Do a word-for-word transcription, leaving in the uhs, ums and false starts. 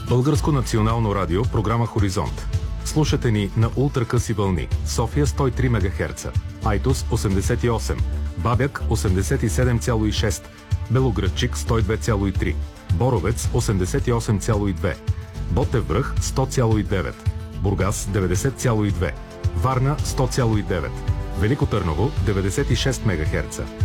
Българско национално радио, програма Хоризонт. Слушате ни на ултракъси вълни. София сто и три мегахерца, Айтос осемдесет и осем, Бабяк осемдесет и седем цяло и шест, Белоградчик сто и две цяло и три, Боровец осемдесет и осем цяло и две, Ботев връх сто цяло и девет, Бургас деветдесет цяло и две, Варна сто цяло и девет, Велико Търново деветдесет и шест мегахерца,